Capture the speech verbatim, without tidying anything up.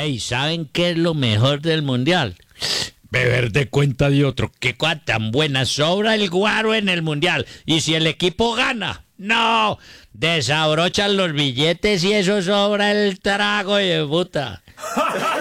Ey, ¿saben qué es lo mejor del mundial? Beber de cuenta de otro. Qué cosa tan buena. Sobra el guaro en el mundial. Y si el equipo gana, no, desabrochan los billetes y eso sobra el trago de puta.